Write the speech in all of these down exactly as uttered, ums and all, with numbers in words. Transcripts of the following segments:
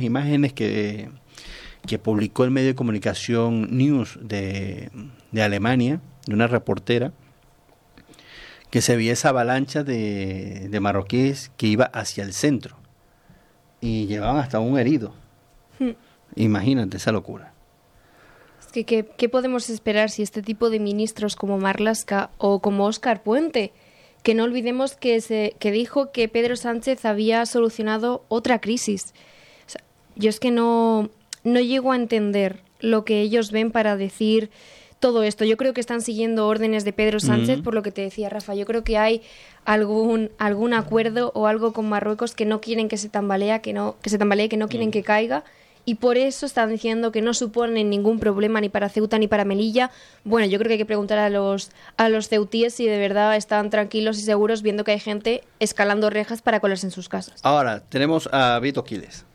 unas imágenes que, que publicó el medio de comunicación News de, de Alemania, de una reportera, que se veía esa avalancha de, de marroquíes que iba hacia el centro y llevaban hasta un herido. Hmm. Imagínate esa locura. Es que ¿qué, qué podemos esperar si este tipo de ministros como Marlaska o como Óscar Puente, que no olvidemos que, se, que dijo que Pedro Sánchez había solucionado otra crisis? O sea, yo es que no, no llego a entender lo que ellos ven para decir todo esto. Yo creo que están siguiendo órdenes de Pedro Sánchez, uh-huh. por lo que te decía Rafa. Yo creo que hay algún algún acuerdo o algo con Marruecos que no quieren que se tambalee, que no que se tambalee, que no quieren uh-huh. que caiga, y por eso están diciendo que no suponen ningún problema ni para Ceuta ni para Melilla. Bueno, yo creo que hay que preguntar a los a los ceutíes si de verdad están tranquilos y seguros viendo que hay gente escalando rejas para colarse en sus casas. Ahora tenemos a Vito Quiles.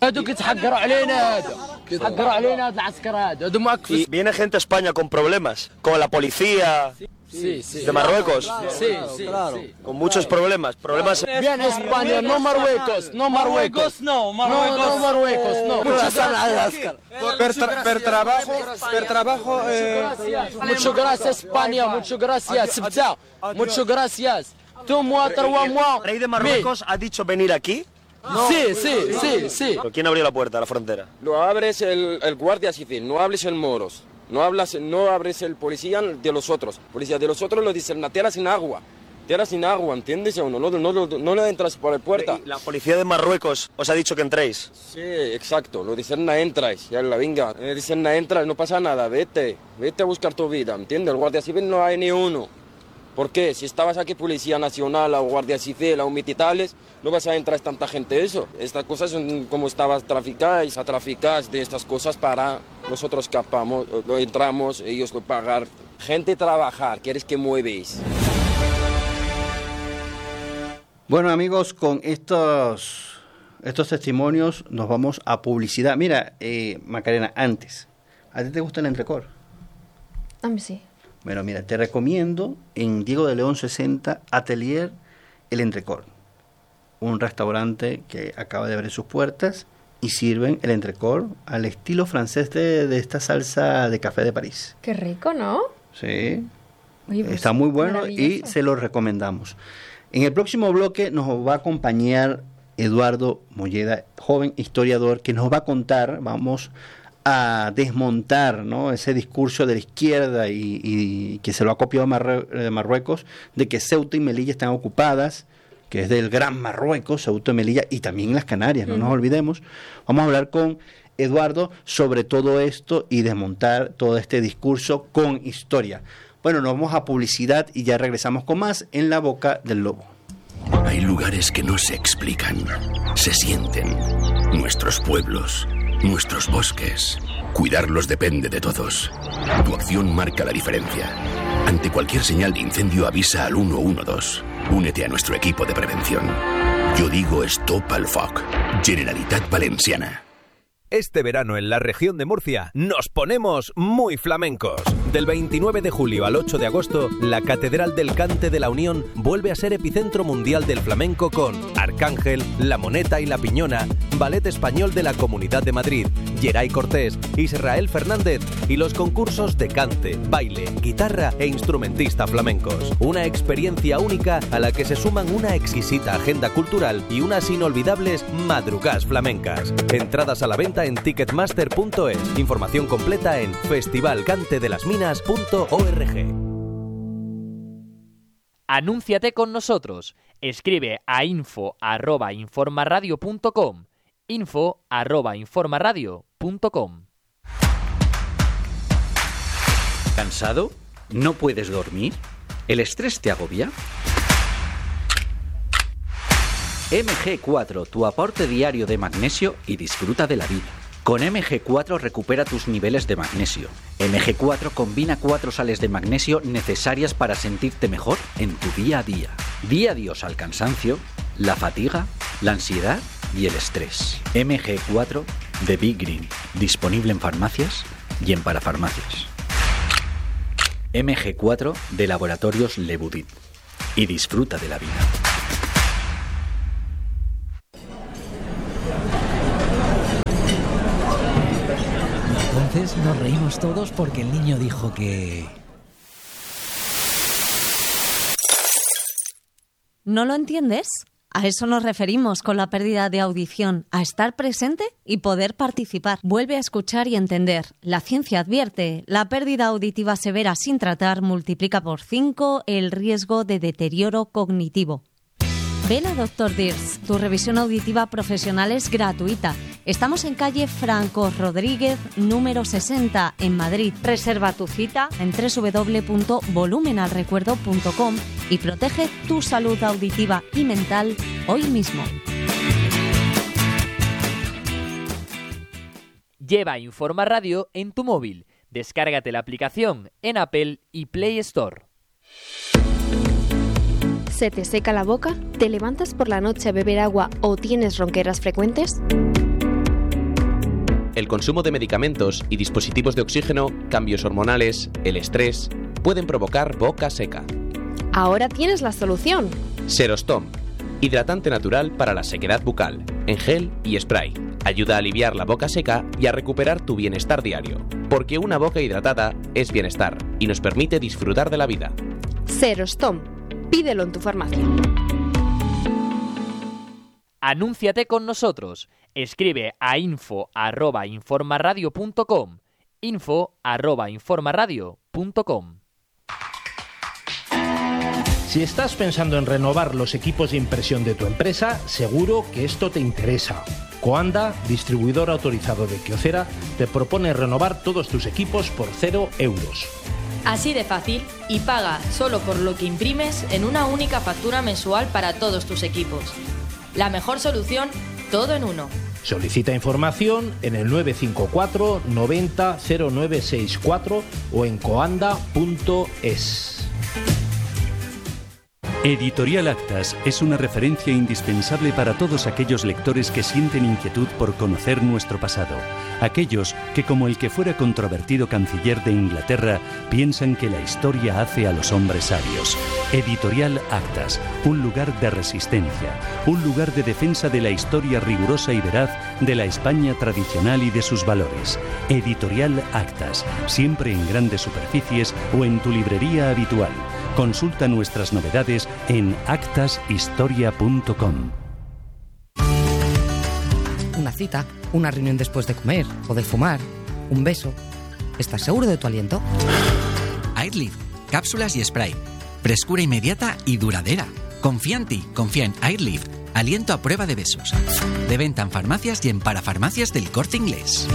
Y viene gente a España con problemas, con la policía sí, sí, de Marruecos, claro, sí, claro, sí, claro, sí. con muchos problemas, problemas. Viene España, no Marruecos, no Marruecos, no, Marruecos, no, no Marruecos, no. Muchas gracias. Per, tra, per trabajo, per trabajo. Eh, muchas gracias España, muchas gracias, muchas gracias. Tú ¿El rey de Marruecos ha dicho venir aquí? No, sí, sí, sí, sí. ¿Quién abrió la puerta a la frontera? Lo abres el, el guardia civil, no hables el moros. No hablas, no abres el policía de los otros. Policía de los otros lo dicen, la tierra sin agua. Tierra sin agua, ¿entiendes o no? No, no, no, no le entras por la puerta. ¿La policía de Marruecos os ha dicho que entréis? Sí, exacto. Lo dicen, no entráis. Ya la venga. Le dicen, no entras, no pasa nada. Vete, vete a buscar tu vida, ¿entiendes? El guardia civil no hay ni uno. ¿Por qué? Si estabas aquí Policía Nacional o Guardia Civil o militares, no vas a entrar tanta gente eso. Estas cosas son como estabas traficáis, a traficar de estas cosas para nosotros escapamos, lo entramos, ellos lo pagan. Gente trabajar, ¿quieres que mueves? Bueno amigos, con estos, estos testimonios nos vamos a publicidad. Mira, eh, Macarena, antes, ¿a ti te gusta el entrecor? A mí sí. Bueno, mira, te recomiendo en Diego de León sesenta, Atelier El Entrecor, un restaurante que acaba de abrir sus puertas y sirven el entrecor al estilo francés de, de esta salsa de café de París. Qué rico, ¿no? Sí, oye, pues, está muy bueno y se lo recomendamos. En el próximo bloque nos va a acompañar Eduardo Molleda, joven historiador, que nos va a contar, vamos a desmontar, ¿no?, ese discurso de la izquierda y, y que se lo ha copiado Marrue- Marruecos, de que Ceuta y Melilla están ocupadas, que es del Gran Marruecos, Ceuta y Melilla, y también las Canarias, no uh-huh. nos olvidemos. Vamos a hablar con Eduardo sobre todo esto y desmontar todo este discurso con historia. Bueno, nos vamos a publicidad y ya regresamos con más en La Boca del Lobo. Hay lugares que no se explican, se sienten. Nuestros pueblos, nuestros bosques. Cuidarlos depende de todos. Tu acción marca la diferencia. Ante cualquier señal de incendio avisa al uno uno dos. Únete a nuestro equipo de prevención. Yo digo Stop al Foc. Generalitat Valenciana. Este verano en la región de Murcia nos ponemos muy flamencos. Del veintinueve de julio al ocho de agosto, la Catedral del Cante de la Unión vuelve a ser epicentro mundial del flamenco con Arcángel, La Moneta y La Piñona, Ballet Español de la Comunidad de Madrid, Geray Cortés, Israel Fernández y los concursos de cante, baile, guitarra e instrumentista flamencos. Una experiencia única a la que se suman una exquisita agenda cultural y unas inolvidables madrugas flamencas. Entradas a la venta en ticketmaster punto es. Información completa en festival cante de las minas punto org. Anúnciate con nosotros. Escribe a info arroba informaradio punto com. info arroba informaradio punto com. ¿Cansado? ¿No puedes dormir? ¿El estrés te agobia? eme ge cuatro, tu aporte diario de magnesio y disfruta de la vida. Con eme ge cuatro recupera tus niveles de magnesio. eme ge cuatro combina cuatro sales de magnesio necesarias para sentirte mejor en tu día a día. Di adiós al cansancio, la fatiga, la ansiedad y el estrés. eme ge cuatro de Big Green, disponible en farmacias y en parafarmacias. eme ge cuatro de Laboratorios Lebudit. Y disfruta de la vida. entonces nos reímos todos porque el niño dijo que... ¿No lo entiendes? A eso nos referimos con la pérdida de audición, a estar presente y poder participar. Vuelve a escuchar y entender. La ciencia advierte, la pérdida auditiva severa sin tratar multiplica por cinco el riesgo de deterioro cognitivo. Ven a doctor Dirs, tu revisión auditiva profesional es gratuita. Estamos en calle Franco Rodríguez, número sesenta, en Madrid. Reserva tu cita en doble u doble u doble u punto volumenalrecuerdo punto com y protege tu salud auditiva y mental hoy mismo. Lleva Informa Radio en tu móvil. Descárgate la aplicación en Apple y Play Store. ¿Se te seca la boca? ¿Te levantas por la noche a beber agua o tienes ronqueras frecuentes? El consumo de medicamentos y dispositivos de oxígeno, cambios hormonales, el estrés, pueden provocar boca seca. Ahora tienes la solución. Serostom, hidratante natural para la sequedad bucal, en gel y spray. Ayuda a aliviar la boca seca y a recuperar tu bienestar diario, porque una boca hidratada es bienestar y nos permite disfrutar de la vida. Serostom. Pídelo en tu farmacia. Anúnciate con nosotros. Escribe a info arroba informaradio punto com. info arroba informaradio punto com. Si estás pensando en renovar los equipos de impresión de tu empresa, seguro que esto te interesa. Coanda, distribuidor autorizado de Kyocera, te propone renovar todos tus equipos por cero euros. Así de fácil, y paga solo por lo que imprimes en una única factura mensual para todos tus equipos. La mejor solución, todo en uno. Solicita información en el nueve cinco cuatro noventa cero nueve sesenta y cuatro o en coanda punto es. Editorial Actas es una referencia indispensable para todos aquellos lectores que sienten inquietud por conocer nuestro pasado. Aquellos que, como el que fuera controvertido canciller de Inglaterra, piensan que la historia hace a los hombres sabios. Editorial Actas, un lugar de resistencia, un lugar de defensa de la historia rigurosa y veraz de la España tradicional y de sus valores. Editorial Actas, siempre en grandes superficies o en tu librería habitual. Consulta nuestras novedades en actas historia punto com. Una cita, una reunión después de comer o de fumar, un beso. ¿Estás seguro de tu aliento? Airlift, cápsulas y spray. Frescura inmediata y duradera. Confía en ti, confía en Airlift. Aliento a prueba de besos. De venta en farmacias y en parafarmacias del Corte Inglés.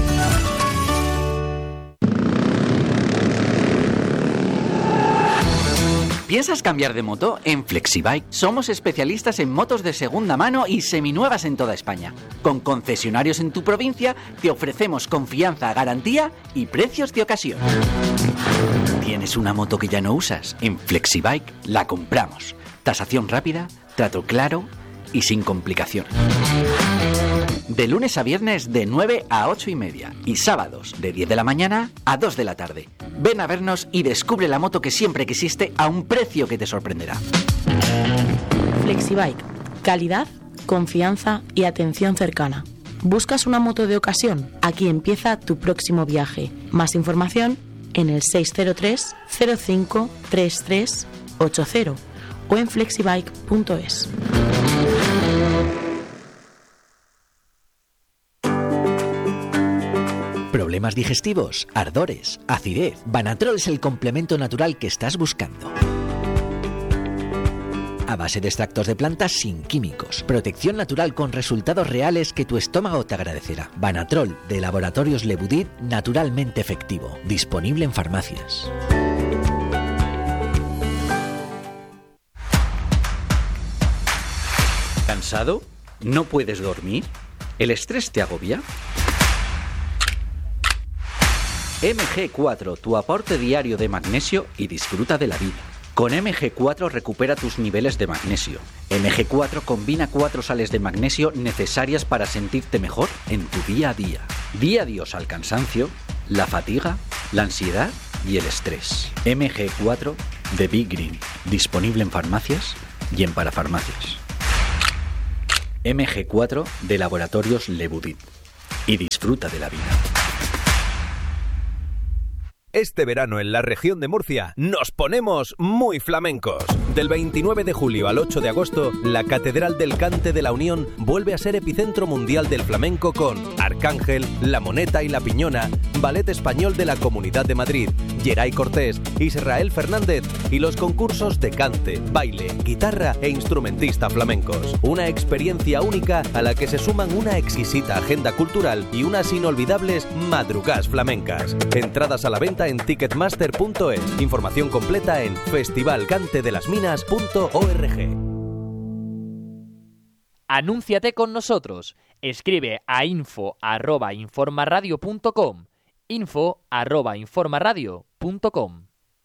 ¿Piensas cambiar de moto? En Flexibike somos especialistas en motos de segunda mano y seminuevas en toda España. Con concesionarios en tu provincia te ofrecemos confianza, garantía y precios de ocasión. ¿Tienes una moto que ya no usas? En Flexibike la compramos. Tasación rápida, trato claro y sin complicaciones. De lunes a viernes de nueve a ocho y media y sábados de diez de la mañana a dos de la tarde. Ven a vernos y descubre la moto que siempre quisiste a un precio que te sorprenderá. Flexibike. Calidad, confianza y atención cercana. ¿Buscas una moto de ocasión? Aquí empieza tu próximo viaje. Más información en el seis cero tres cero cinco tres tres ocho cero o en flexibike punto es. ¿Problemas digestivos? ¿Ardores? ¿Acidez? Banatrol es el complemento natural que estás buscando. A base de extractos de plantas sin químicos. Protección natural con resultados reales que tu estómago te agradecerá. Banatrol de Laboratorios Lebudit, naturalmente efectivo. Disponible en farmacias. ¿Cansado? ¿No puedes dormir? ¿El estrés te agobia? eme ge cuatro, tu aporte diario de magnesio y disfruta de la vida. Con eme ge cuatro recupera tus niveles de magnesio. eme ge cuatro combina cuatro sales de magnesio necesarias para sentirte mejor en tu día a día. Di adiós al cansancio, la fatiga, la ansiedad y el estrés. eme ge cuatro de Big Green, disponible en farmacias y en parafarmacias. eme ge cuatro de Laboratorios Lebudit. Y disfruta de la vida. Este verano en la región de Murcia nos ponemos muy flamencos. Del veintinueve de julio al ocho de agosto, la Catedral del Cante de la Unión vuelve a ser epicentro mundial del flamenco con Arcángel, La Moneta y La Piñona, Ballet Español de la Comunidad de Madrid, Geray Cortés, Israel Fernández y los concursos de cante, baile, guitarra e instrumentista flamencos. Una experiencia única a la que se suman una exquisita agenda cultural y unas inolvidables madrugadas flamencas. Entradas a la venta en ticketmaster punto es. Información completa en festival cante de las minas punto org. Anúnciate con nosotros. Escribe a info arroba informaradio punto com. info arroba informaradio punto com.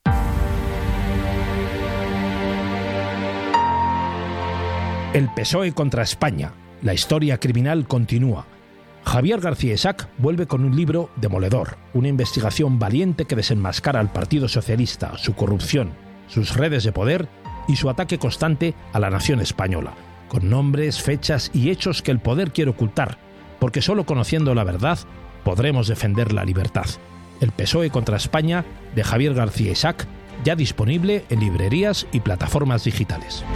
El P S O E contra España. La historia criminal continúa. Javier García Isaac vuelve con un libro demoledor, una investigación valiente que desenmascara al Partido Socialista, su corrupción, sus redes de poder y su ataque constante a la nación española, con nombres, fechas y hechos que el poder quiere ocultar, porque solo conociendo la verdad podremos defender la libertad. El P S O E contra España, de Javier García Isaac, ya disponible en librerías y plataformas digitales.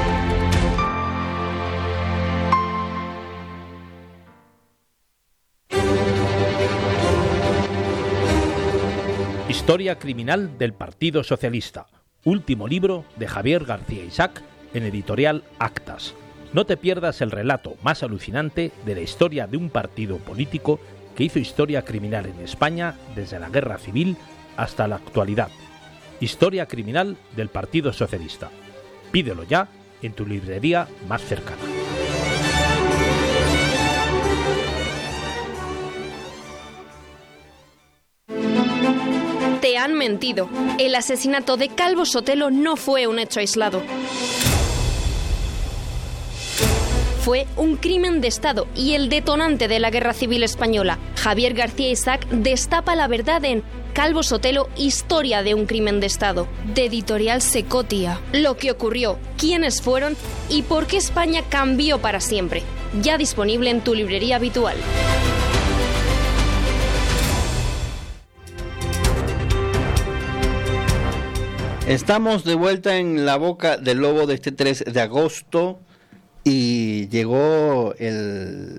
Historia criminal del Partido Socialista. Último libro de Javier García Isaac en editorial Actas. No te pierdas el relato más alucinante de la historia de un partido político que hizo historia criminal en España desde la Guerra Civil hasta la actualidad. Historia criminal del Partido Socialista. Pídelo ya en tu librería más cercana. Te han mentido. El asesinato de Calvo Sotelo no fue un hecho aislado. Fue un crimen de Estado y el detonante de la Guerra Civil Española. Javier García Isaac destapa la verdad en Calvo Sotelo, historia de un crimen de Estado, de editorial Secotia. Lo que ocurrió, quiénes fueron y por qué España cambió para siempre. Ya disponible en tu librería habitual. Estamos de vuelta en la boca del lobo de este tres de agosto y llegó el,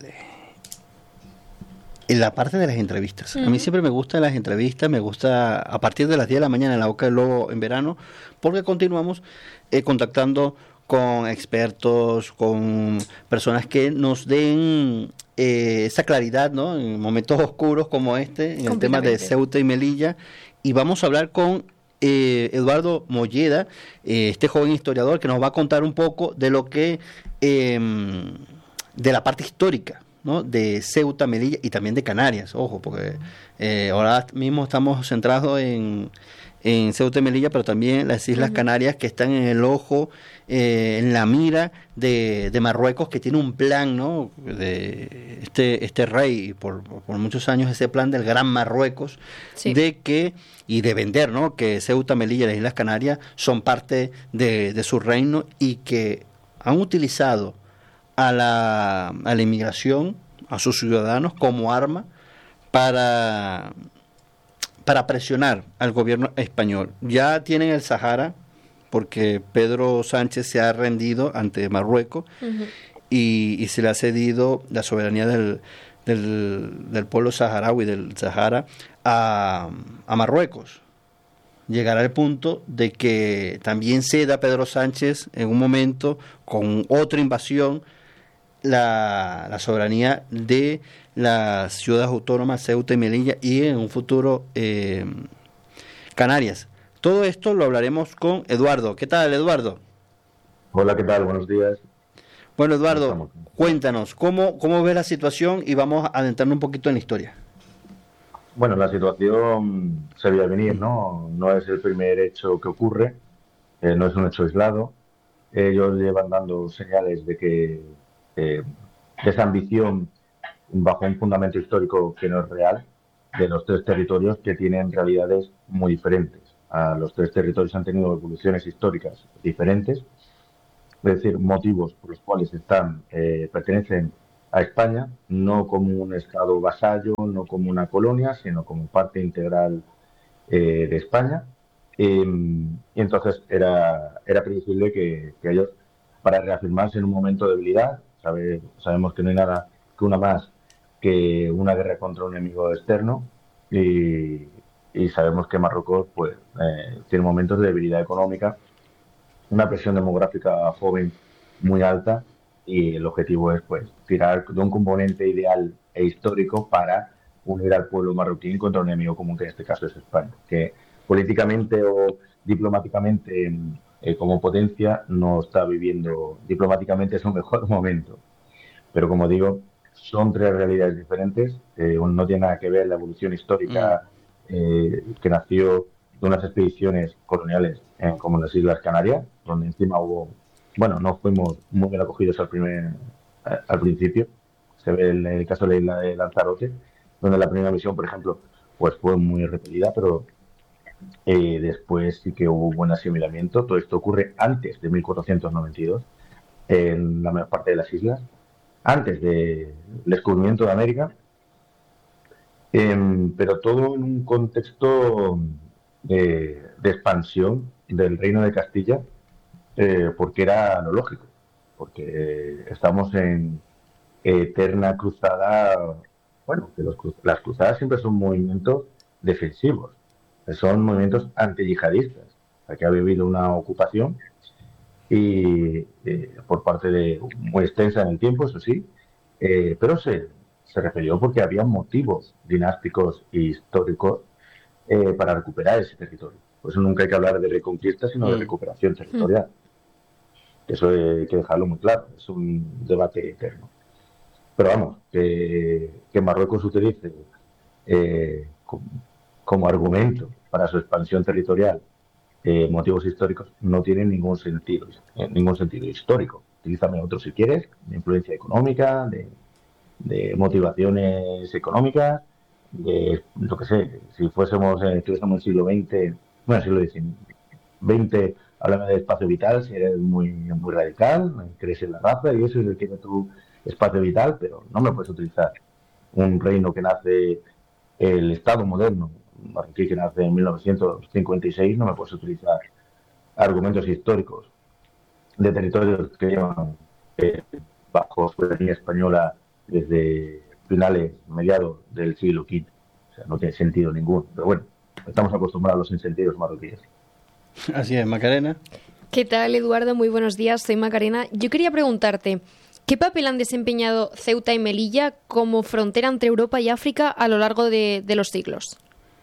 en la parte de las entrevistas. Uh-huh. A mí siempre me gustan las entrevistas, me gusta a partir de las diez de la mañana en la boca del lobo en verano, porque continuamos eh, contactando con expertos, con personas que nos den eh, esa claridad, ¿no? En momentos oscuros como este, en el tema de Ceuta y Melilla, y vamos a hablar con Eh, Eduardo Molleda, eh, este joven historiador que nos va a contar un poco de lo que eh, de la parte histórica, ¿no? De Ceuta, Melilla y también de Canarias, ojo, porque eh, ahora mismo estamos centrados en, en Ceuta y Melilla, pero también las Islas uh-huh. Canarias, que están en el ojo, eh, en la mira de, de Marruecos, que tiene un plan, ¿no? De este, este rey, por, por muchos años, ese plan del Gran Marruecos, sí. de que y de vender, ¿no? Que Ceuta, Melilla y las Islas Canarias son parte de, de su reino y que han utilizado a la, a la inmigración, a sus ciudadanos como arma para, para presionar al gobierno español. Ya tienen el Sahara, porque Pedro Sánchez se ha rendido ante Marruecos uh-huh. y, y se le ha cedido la soberanía del, del, del pueblo saharaui, del Sahara, A, a Marruecos. Llegará el punto de que también ceda Pedro Sánchez en un momento con otra invasión la, la soberanía de las ciudades autónomas Ceuta y Melilla y en un futuro eh, Canarias. Todo esto lo hablaremos con Eduardo. ¿Qué tal, Eduardo? Hola, ¿qué tal? Buenos días. Bueno, Eduardo, cuéntanos, ¿cómo, cómo ves la situación? Y vamos a adentrarnos un poquito en la historia. Bueno, la situación se veía venir, ¿no? No es el primer hecho que ocurre, eh, no es un hecho aislado. Ellos llevan dando señales de que eh, esa ambición, bajo un fundamento histórico que no es real, de los tres territorios que tienen realidades muy diferentes. A los tres territorios han tenido evoluciones históricas diferentes, es decir, motivos por los cuales están eh, pertenecen a España, no como un estado vasallo, no como una colonia, sino como parte integral eh, de España. Y, y entonces era, era previsible que, que ellos, para reafirmarse en un momento de debilidad, sabe, sabemos que no hay nada que una más que una guerra contra un enemigo externo, y, y sabemos que Marruecos pues eh, tiene momentos de debilidad económica, una presión demográfica joven muy alta, y el objetivo es pues tirar de un componente ideal e histórico para unir al pueblo marroquí contra un enemigo común, que en este caso es España, que políticamente o diplomáticamente eh, como potencia no está viviendo diplomáticamente su mejor momento. Pero como digo, son tres realidades diferentes, eh, no tiene nada que ver la evolución histórica eh, que nació de unas expediciones coloniales eh, como en las Islas Canarias, donde encima hubo, bueno, no fuimos muy bien acogidos al primer al principio. Se ve en el caso de la isla de Lanzarote, donde la primera misión, por ejemplo, pues fue muy repelida, pero eh, después sí que hubo buen asimilamiento. Todo esto ocurre antes de mil cuatrocientos noventa y dos, en la mayor parte de las islas, antes del descubrimiento de América, eh, pero todo en un contexto de, de expansión del Reino de Castilla, eh, porque era lo lógico, porque estamos en eterna cruzada. Bueno, que los, las cruzadas siempre son movimientos defensivos, son movimientos antiyihadistas. Aquí ha habido una ocupación y eh, por parte de muy extensa en el tiempo, eso sí, eh, pero se, se refirió porque había motivos dinásticos e históricos eh, para recuperar ese territorio. Por eso nunca hay que hablar de reconquista, sino de recuperación territorial. Mm. Eso hay que dejarlo muy claro, es un debate eterno. Pero vamos, que, que Marruecos utilice eh, como, como argumento para su expansión territorial eh, motivos históricos no tiene ningún sentido, eh, ningún sentido histórico. Utilízame otro si quieres, de influencia económica, de, de motivaciones económicas, de lo que sé, si fuésemos, eh, estuviésemos en el siglo veinte, bueno, siglo veinte, háblame de espacio vital, si eres muy, muy radical, crees en la raza y eso es el que tiene tu espacio vital, pero no me puedes utilizar un reino que nace, el Estado moderno marroquí que nace en mil novecientos cincuenta y seis, no me puedes utilizar argumentos históricos de territorios que llevan eh, bajo soberanía española desde finales, mediados del siglo quinto. O sea, no tiene sentido ninguno. Pero bueno, estamos acostumbrados a los insentidos marroquíes. Así es, Macarena. ¿Qué tal, Eduardo? Muy buenos días, soy Macarena. Yo quería preguntarte, ¿qué papel han desempeñado Ceuta y Melilla como frontera entre Europa y África a lo largo de, de los siglos?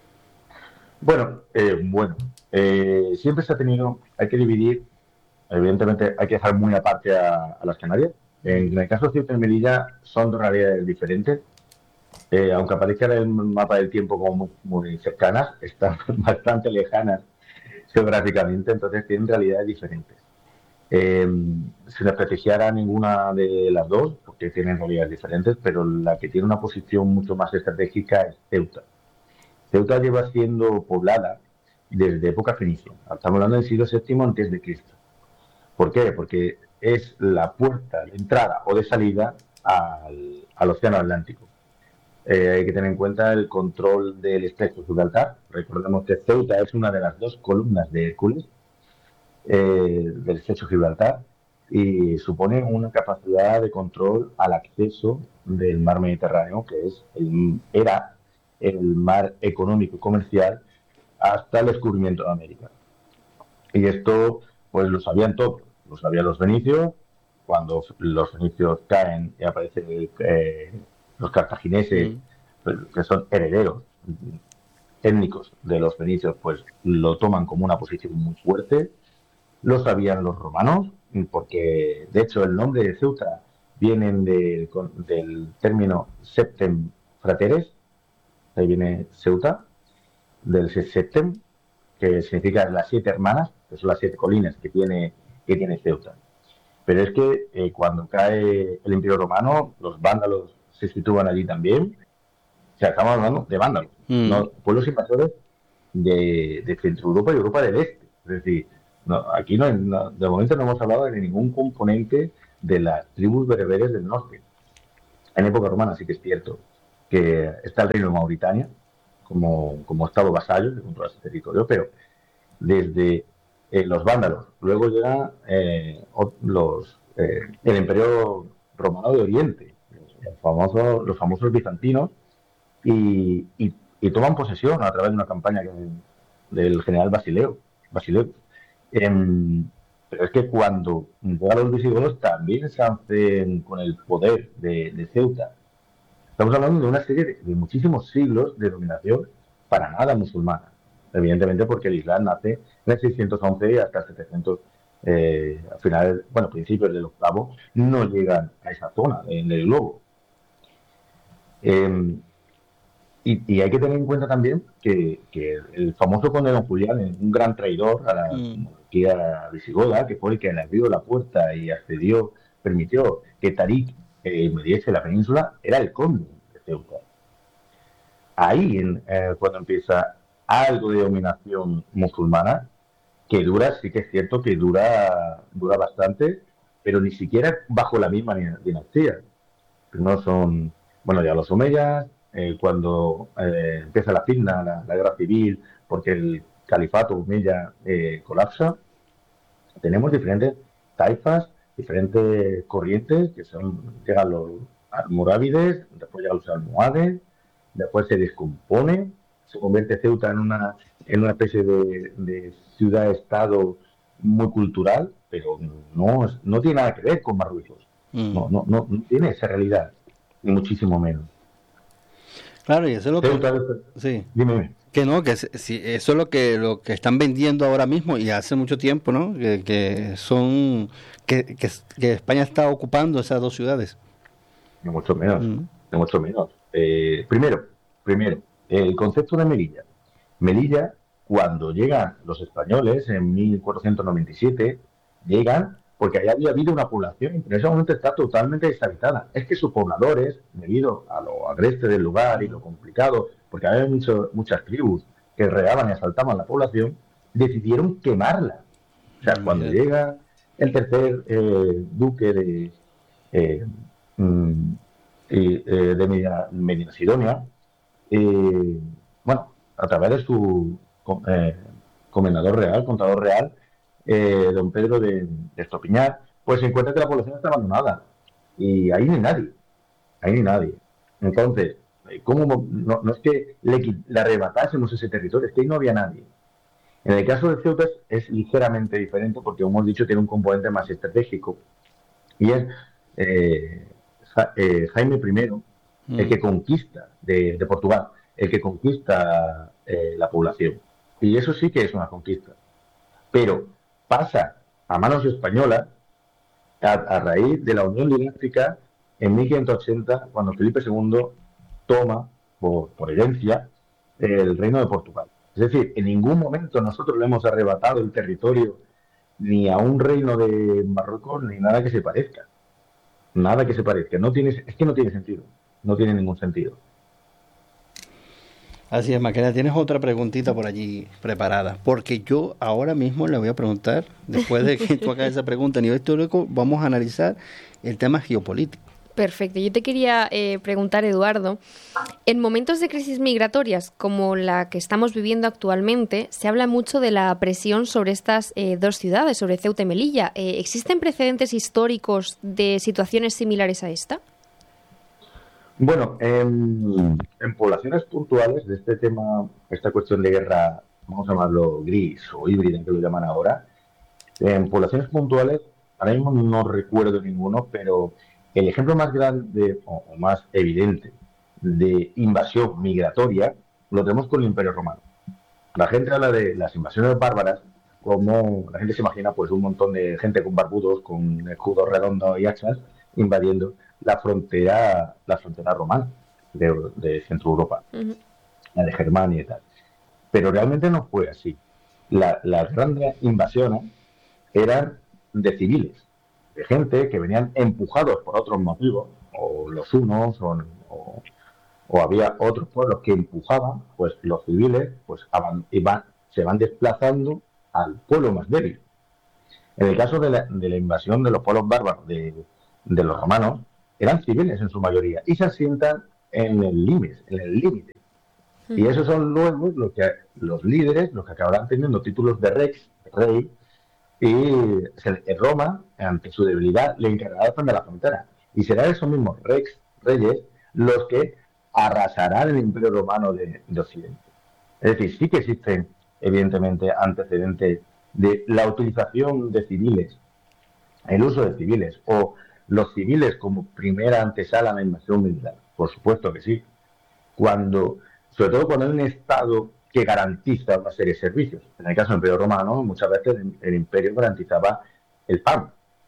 Bueno, eh, bueno, eh, siempre se ha tenido, hay que dividir, evidentemente hay que dejar muy aparte a, a las Canarias. En el caso de Ceuta y Melilla son dos realidades diferentes, eh, aunque aparezcan en el mapa del tiempo como muy, muy cercanas, están bastante lejanas geográficamente, entonces tienen realidades diferentes. Eh, sin desprestigiar a ninguna de las dos, porque tienen realidades diferentes, pero la que tiene una posición mucho más estratégica es Ceuta. Ceuta lleva siendo poblada desde época fenicia. Estamos hablando del siglo séptimo antes de Cristo. ¿Por qué? Porque es la puerta de entrada o de salida al, al Océano Atlántico. Eh, hay que tener en cuenta el control del estrecho de Gibraltar. Recordemos que Ceuta es una de las dos columnas de Hércules eh, del estrecho de Gibraltar y supone una capacidad de control al acceso del mar Mediterráneo, que es el, era el mar económico y comercial hasta el descubrimiento de América. Y esto pues lo sabían todos, lo sabían los fenicios. Cuando los fenicios caen y aparecen eh, los cartagineses, mm. que son herederos étnicos de los fenicios, pues lo toman como una posición muy fuerte. Lo sabían los romanos, porque de hecho el nombre de Ceuta viene de, del término septem frateres, ahí viene Ceuta, del septem, que significa las siete hermanas, que son las siete colinas que tiene, que tiene Ceuta. Pero es que eh, cuando cae el Imperio Romano, los vándalos se sitúan allí también. O sea, estamos hablando de vándalos, mm. ¿no? Pueblos invasores de, de Centro Europa y Europa del Este. Es decir, no, aquí no, no, de momento no hemos hablado de ningún componente de las tribus bereberes del norte. En época romana sí que es cierto que está el reino de Mauritania, como, como estado vasallo que controla ese territorio, pero desde eh, los vándalos, luego llega eh, los, eh, el Imperio Romano de Oriente, los famosos, los famosos bizantinos, y, y, y toman posesión a través de una campaña que, del general Basileo. Basileo. Eh, pero es que cuando llegan los visigodos también se hacen con el poder de, de Ceuta. Estamos hablando de una serie de, de muchísimos siglos de dominación para nada musulmana. Evidentemente porque el Islam nace en el seiscientos once hasta el setecientos, eh, al final, bueno, principios del octavo, no llegan a esa zona en el globo. Eh, y, y hay que tener en cuenta también que, que el famoso conde Don Julián, un gran traidor a la mm. monarquía visigoda, que fue el que le abrió la puerta y accedió, permitió que Tarik eh, mediese la península, era el conde de Ceuta. Ahí, en, eh, cuando empieza algo de dominación musulmana, que dura, sí que es cierto que dura, dura bastante, pero ni siquiera bajo la misma dinastía. No son, bueno, ya los omeyas, eh, cuando eh, empieza la fitna, la, la guerra civil, porque el califato omeya eh, colapsa, tenemos diferentes taifas, diferentes corrientes, que son, llegan los almorávides, después llegan los almohades, después se descompone, se convierte Ceuta en una, en una especie de, de ciudad-estado muy cultural, pero no, no tiene nada que ver con Marruecos. Mm. No, no, no, no tiene esa realidad, ni muchísimo menos. Claro, y eso es lo Ceuta, que... Sí. Dime. Que no, que si, eso es lo que lo que están vendiendo ahora mismo y hace mucho tiempo, ¿no? Que, que son... Que, que, que España está ocupando esas dos ciudades. Ni mucho menos, mm. ni mucho menos. Eh, primero, primero, el concepto de Melilla. Melilla, cuando llegan los españoles en mil cuatrocientos noventa y siete, llegan porque allá había habido una población, pero en ese momento está totalmente deshabitada. Es que sus pobladores, debido a lo agreste del lugar y lo complicado, porque había mucho, muchas tribus que regaban y asaltaban la población, decidieron quemarla. O sea, cuando llega el tercer eh, duque de, eh, mm, eh, de Medina, Medina Sidonia, eh, bueno, a través de su eh, comendador real, contador real, eh, don Pedro de, de Estopiñar, pues se encuentra que la población está abandonada y ahí no hay nadie, ahí no hay nadie. Entonces, ¿cómo no, no es que le, le arrebatásemos ese territorio, es que ahí no había nadie? En el caso de Ceuta es, es ligeramente diferente porque, como hemos dicho, tiene un componente más estratégico y es eh, ja, eh, Jaime primero mm. el que conquista de, de Portugal, el que conquista eh, la población, y eso sí que es una conquista, pero pasa a manos españolas a, a raíz de la unión dinástica en mil quinientos ochenta, cuando Felipe segundo toma por, por herencia el reino de Portugal. Es decir, en ningún momento nosotros le hemos arrebatado el territorio ni a un reino de Marruecos ni nada que se parezca. Nada que se parezca. No tiene, es que no tiene sentido. No tiene ningún sentido. Así es, Macarena, tienes otra preguntita por allí preparada, porque yo ahora mismo le voy a preguntar, después de que tú hagas esa pregunta a nivel histórico, vamos a analizar el tema geopolítico. Perfecto. Yo te quería eh, preguntar, Eduardo, en momentos de crisis migratorias como la que estamos viviendo actualmente, se habla mucho de la presión sobre estas eh, dos ciudades, sobre Ceuta y Melilla. Eh, ¿Existen precedentes históricos de situaciones similares a esta? Bueno, en, en poblaciones puntuales de este tema, esta cuestión de guerra, vamos a llamarlo gris o híbrida, que lo llaman ahora, en poblaciones puntuales, ahora mismo no recuerdo ninguno, pero el ejemplo más grande o, o más evidente de invasión migratoria lo tenemos con el Imperio Romano. La gente habla de las invasiones bárbaras como la gente se imagina pues un montón de gente con barbudos, con escudos redondos y hachas invadiendo la frontera la frontera romana de, de Centro Europa, uh-huh. la de Germania y tal. Pero realmente no fue así. La, las grandes invasiones eran de civiles, de gente que venían empujados por otros motivos, o los unos, o, o, o había otros pueblos que empujaban, pues los civiles pues avan, iban, se van desplazando al pueblo más débil. En el caso de la, de la invasión de los pueblos bárbaros de, de los romanos, eran civiles en su mayoría y se asientan en el límite, en el límite Mm. Y esos son luego los, que, los líderes, los que acabarán teniendo títulos de rex, rey, y Roma, ante su debilidad, le encargará de defender la frontera. Y serán esos mismos rex, reyes, los que arrasarán el Imperio Romano de, de Occidente. Es decir, sí que existen, evidentemente, antecedentes de la utilización de civiles, el uso de civiles, o los civiles como primera antesala a la invasión militar. Por supuesto que sí. Cuando, sobre todo cuando hay un Estado que garantiza una serie de servicios. En el caso del Imperio Romano, muchas veces el, el Imperio garantizaba el pan,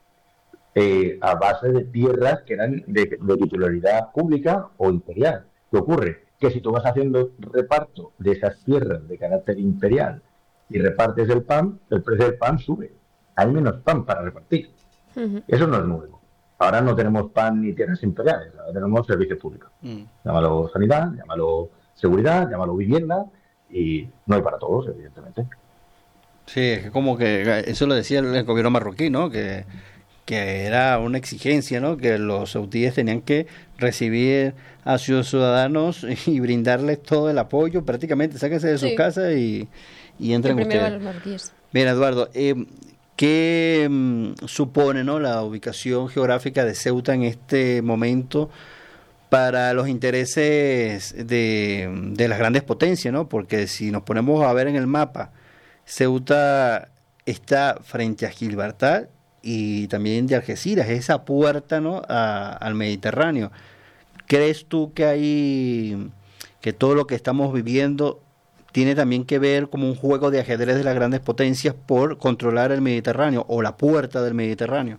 eh, a base de tierras que eran de, de titularidad pública o imperial. ¿Qué ocurre? Que si tú vas haciendo reparto de esas tierras de carácter imperial y repartes el pan, el precio del pan sube. Hay menos pan para repartir. Uh-huh. Eso no es nuevo. Ahora no tenemos pan ni tierras imperiales, ahora tenemos servicios públicos. Uh-huh. Llámalo sanidad, llámalo seguridad, llámalo vivienda, y no hay para todos, evidentemente. Sí, es como que eso lo decía el gobierno marroquí, ¿no? Que, que era una exigencia, ¿no? Que los saudíes tenían que recibir a sus ciudadanos y brindarles todo el apoyo, prácticamente, sáquense de sus sí. casas y, y entren ustedes. A los marroquíes. Bien, Eduardo, eh, ¿qué um, supone, ¿no? la ubicación geográfica de Ceuta en este momento para los intereses de, de las grandes potencias, ¿no? Porque si nos ponemos a ver en el mapa, Ceuta está frente a Gibraltar y también de Algeciras, esa puerta, ¿no? a, al Mediterráneo. ¿Crees tú que hay, que todo lo que estamos viviendo tiene también que ver como un juego de ajedrez de las grandes potencias por controlar el Mediterráneo o la puerta del Mediterráneo?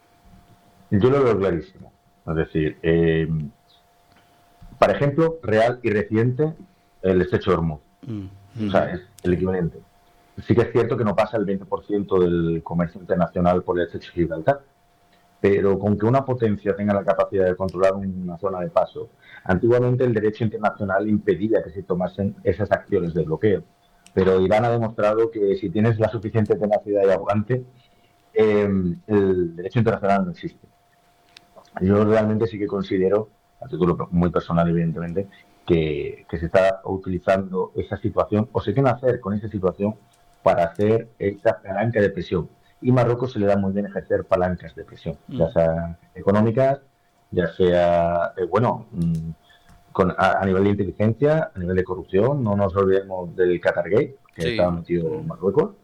Yo lo veo clarísimo. Es decir, eh, por ejemplo, real y reciente, el estrecho de Hormuz. Mm. O sea, es el equivalente. Sí que es cierto que no pasa el veinte por ciento del comercio internacional por el estrecho de Gibraltar, pero con que una potencia tenga la capacidad de controlar una zona de paso, antiguamente el derecho internacional impedía que se tomasen esas acciones de bloqueo, pero Irán ha demostrado que si tienes la suficiente tenacidad y aguante, eh, el derecho internacional no existe. Yo realmente sí que considero, a título muy personal evidentemente, que, que se está utilizando esa situación, o se quiere hacer con esa situación para hacer esa palanca de presión. Y Marruecos se le da muy bien ejercer palancas de presión, mm. ya sea económicas, ya sea, eh, bueno, mmm, con, a, a nivel de inteligencia, a nivel de corrupción. No nos olvidemos del Qatargate, que sí. estaba metido en Marruecos.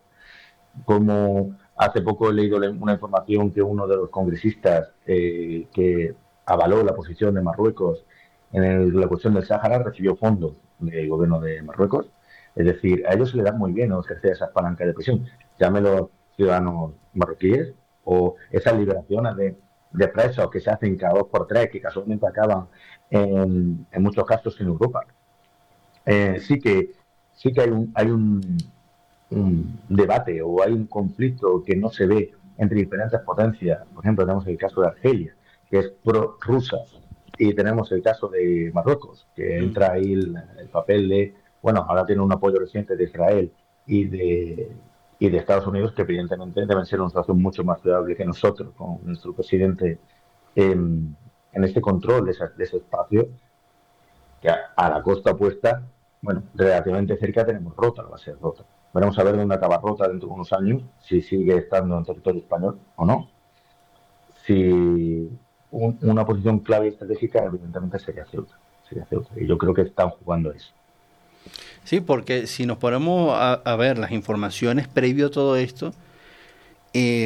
Como hace poco he leído una información que uno de los congresistas eh, que avaló la posición de Marruecos en el, la cuestión del Sáhara recibió fondos del gobierno de Marruecos. Es decir, a ellos se les da muy bien, ¿no?, ejercer esas palancas de presión. Llámelo ciudadanos marroquíes, o esas liberaciones de, de presos que se hacen cada dos por tres, que casualmente acaban en, en muchos casos en Europa. Eh, sí que sí que hay un hay un, un debate o hay un conflicto que no se ve entre diferentes potencias. Por ejemplo, tenemos el caso de Argelia, que es pro-rusa, y tenemos el caso de Marruecos, que entra ahí el, el papel de, bueno, ahora tiene un apoyo reciente de Israel y de y de Estados Unidos, que evidentemente deben ser una situación mucho más fiable que nosotros, con nuestro presidente en, en este control de, esa, de ese espacio, que a, a la costa opuesta, bueno, relativamente cerca tenemos Rota, va a ser Rota. Veremos a ver dónde acaba Rota dentro de unos años, si sigue estando en territorio español o no. Si un, una posición clave y estratégica, evidentemente sería Ceuta, sería Ceuta, y yo creo que están jugando eso. Sí, porque si nos ponemos a, a ver las informaciones previo a todo esto, eh,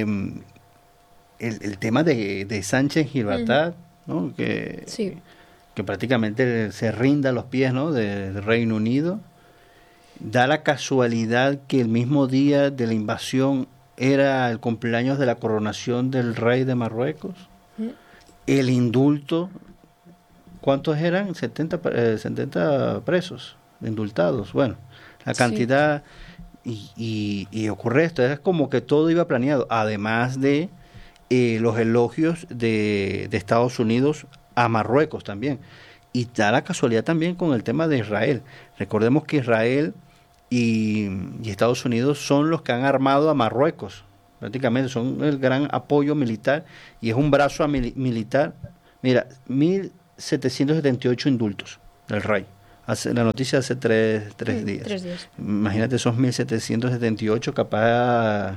el, el tema de, de Sánchez Gibraltar, uh-huh. ¿no? que, sí. que prácticamente se rinda a los pies, ¿no?, del Reino Unido, da la casualidad que el mismo día de la invasión era el cumpleaños de la coronación del rey de Marruecos, uh-huh. el indulto, ¿cuántos eran? setenta, eh, setenta presos indultados, bueno, la cantidad, sí. y, y, y ocurre esto, es como que todo iba planeado, además de eh, los elogios de, de Estados Unidos a Marruecos también, y da la casualidad también con el tema de Israel. Recordemos que Israel y, y Estados Unidos son los que han armado a Marruecos, prácticamente son el gran apoyo militar, y es un brazo mil, militar, mira, mil setecientos setenta y ocho indultos del rey. Hace, la noticia hace tres, tres, mm, días. tres días. Imagínate, esos mil setecientos setenta y ocho capaz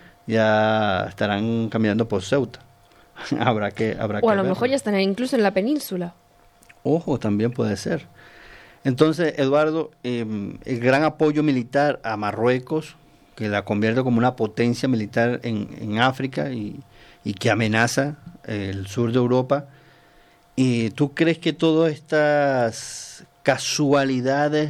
ya estarán caminando por Ceuta. habrá que habrá O que a lo verlo. mejor ya están incluso en la península. Ojo, también puede ser. Entonces, Eduardo, eh, el gran apoyo militar a Marruecos, que la convierte como una potencia militar en, en África y, y que amenaza el sur de Europa. ¿Y tú crees que todas estas casualidades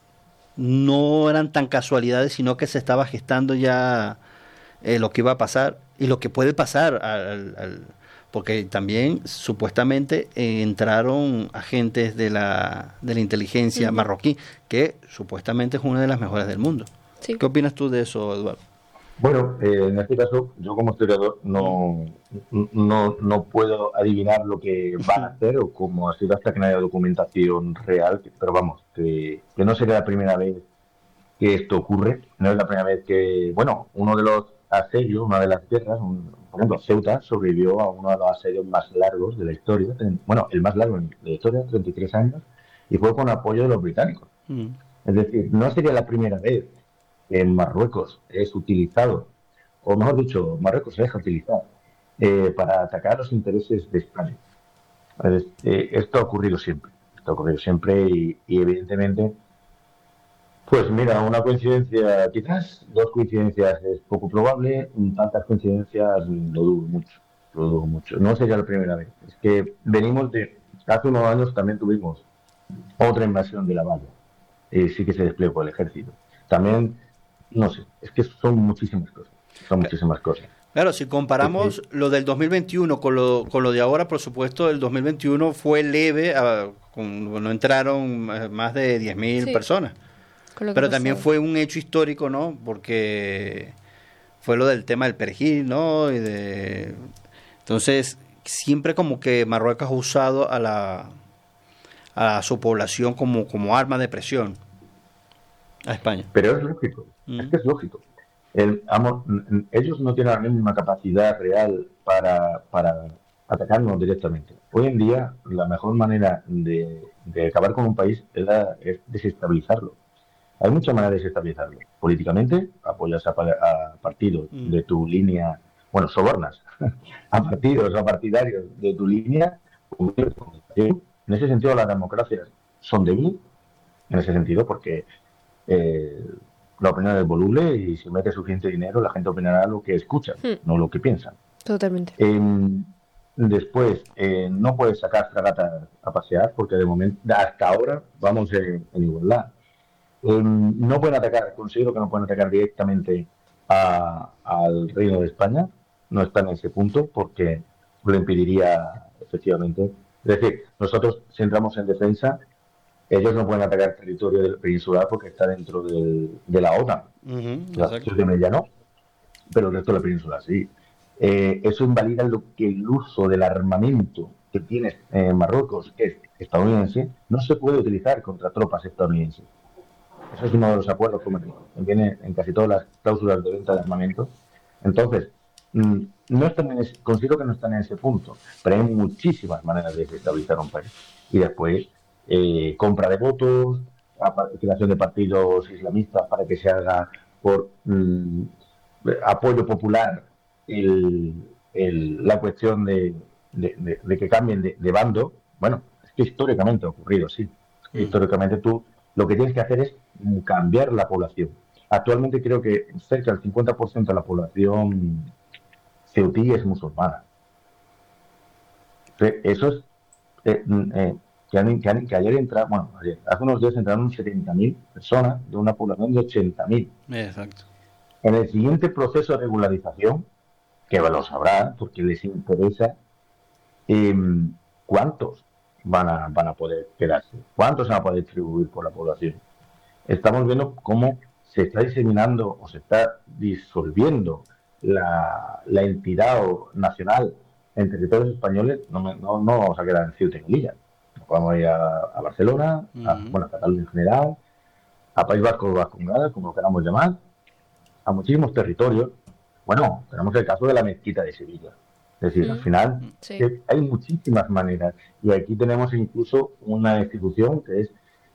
no eran tan casualidades, sino que se estaba gestando ya eh, lo que iba a pasar y lo que puede pasar? Al, al, porque también supuestamente eh, entraron agentes de la, de la inteligencia uh-huh. marroquí, que supuestamente es una de las mejores del mundo. Sí. ¿Qué opinas tú de eso, Eduardo? Bueno, eh, en este caso, yo como historiador no, no, no puedo adivinar lo que van a hacer o cómo ha sido hasta que no haya documentación real, pero vamos, que, que no sería la primera vez que esto ocurre, no es la primera vez que, bueno, uno de los asedios, una de las guerras, un, por ejemplo, Ceuta sobrevivió a uno de los asedios más largos de la historia, bueno, el más largo de la historia, treinta y tres años, y fue con apoyo de los británicos. Mm. Es decir, no sería la primera vez en Marruecos es utilizado, o mejor dicho, Marruecos se deja utilizar eh, para atacar los intereses de España. Eh, esto ha ocurrido siempre, esto ha ocurrido siempre y, y evidentemente, pues mira, una coincidencia, quizás dos coincidencias es poco probable, tantas coincidencias lo dudo mucho, lo dudo mucho. No sería la primera vez, es que venimos de, hace unos años también tuvimos otra invasión de La Valla, y sí que se desplegó el ejército. También no sé, es que son muchísimas cosas, son muchísimas cosas. Claro, si comparamos sí, sí. lo del dos mil veintiuno con lo, con lo de ahora, por supuesto, el dos mil veintiuno fue leve, a, con, no entraron más de diez mil sí. personas, pero también fue un hecho histórico, ¿no? Porque fue lo del tema del perejil, ¿no? Y de, entonces, siempre como que Marruecos ha usado a la a su población como, como arma de presión a España. Pero es lógico, mm. es que es lógico. El, amo, ellos no tienen la misma capacidad real para, para atacarnos directamente. Hoy en día, la mejor manera de, de acabar con un país es, la, es desestabilizarlo. Hay muchas maneras de desestabilizarlo. Políticamente, apoyas a, a partidos mm. de tu línea, bueno, sobornas a partidos o partidarios de tu línea. En ese sentido, las democracias son débiles, en ese sentido, porque eh, la opinión es voluble y si mete suficiente dinero, la gente opinará lo que escucha, hmm. no lo que piensan. Totalmente. Eh, después, eh, no puedes sacar fragatas a pasear, porque de momento, hasta ahora, vamos en, en igualdad. Eh, no pueden atacar, considero que no pueden atacar directamente a, al Reino de España, no está en ese punto, porque lo impediría efectivamente. Es decir, nosotros si entramos en defensa, ellos no pueden atacar el territorio del peninsular porque está dentro del, de la OTAN. Uh-huh, la sección de Mella no, pero el resto de la península sí. Eh, eso invalida lo que el uso del armamento que tiene eh, Marruecos, que es estadounidense, no se puede utilizar contra tropas estadounidenses. Eso es uno de los acuerdos comerciales. Viene en casi todas las cláusulas de venta de armamento. Entonces, no están en ese, considero que no están en ese punto, pero hay muchísimas maneras de desestabilizar un país. Y después, eh, compra de votos, creación de partidos islamistas para que se haga por mm, apoyo popular el, el, la cuestión de, de, de, de que cambien de, de bando. Bueno, es que históricamente ha ocurrido, sí. Es que mm. Históricamente tú lo que tienes que hacer es cambiar la población. Actualmente creo que cerca del cincuenta por ciento de la población ceutí es musulmana. Eso es eh, eh, que, han, que, han, que ayer entraron, bueno, ayer, hace unos días entraron setenta mil personas de una población de ochenta mil. Exacto. En el siguiente proceso de regularización, que lo sabrán porque les interesa, eh, ¿cuántos van a, van a poder quedarse? ¿Cuántos se van a poder distribuir por la población? Estamos viendo cómo se está diseminando o se está disolviendo La, la entidad nacional en territorios españoles. No, no, no vamos a quedar en Ceuta y Melilla, vamos a ir a, a Barcelona, uh-huh. a, bueno, a Cataluña en general, a País Vasco o Vascongada, como lo queramos llamar, a muchísimos territorios. Bueno, tenemos el caso de la mezquita de Sevilla. Es decir, uh-huh. al final sí. hay muchísimas maneras y aquí tenemos incluso una institución que es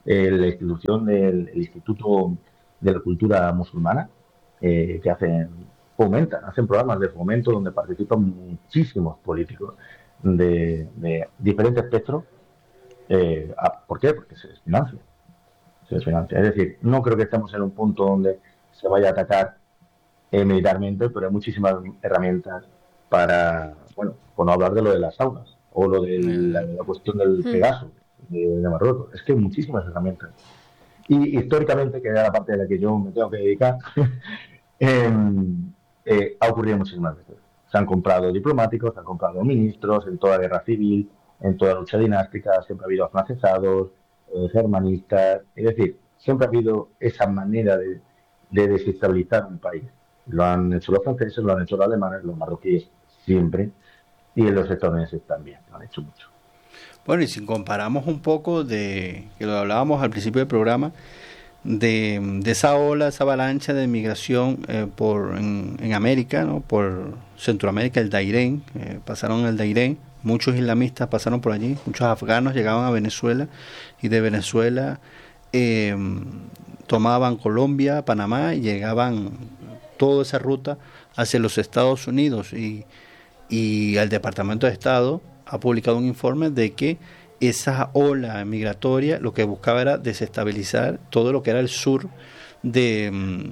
eh, la institución del el Instituto de la Cultura Musulmana, eh, que hacen, fomentan, hacen programas de fomento donde participan muchísimos políticos de, de diferentes espectros. Eh, ¿Por qué? Porque se desfinancia. Se desfinancia. Es decir, no creo que estemos en un punto donde se vaya a atacar eh, militarmente, pero hay muchísimas herramientas para, bueno, por no hablar de lo de las saunas o lo de la, la cuestión del Pegaso de, de Marruecos. Es que hay muchísimas herramientas. Y históricamente, que era la parte de la que yo me tengo que dedicar, eh, eh, ha ocurrido muchísimas veces. Se han comprado diplomáticos, se han comprado ministros en toda guerra civil, en toda lucha dinástica, siempre ha habido afrancesados, eh, germanistas, es decir, siempre ha habido esa manera de, de desestabilizar un país. Lo han hecho los franceses, lo han hecho los alemanes, los marroquíes siempre, y los estadounidenses también, lo han hecho mucho. Bueno, y si comparamos un poco de, que lo hablábamos al principio del programa, de, de esa ola, esa avalancha de migración eh, por en, en América, ¿no? Por Centroamérica, el Dairén, eh, pasaron el Dairén, muchos islamistas pasaron por allí, muchos afganos llegaban a Venezuela, y de Venezuela eh, tomaban Colombia, Panamá, y llegaban toda esa ruta hacia los Estados Unidos, y, y el Departamento de Estado ha publicado un informe de que esa ola migratoria lo que buscaba era desestabilizar todo lo que era el sur de,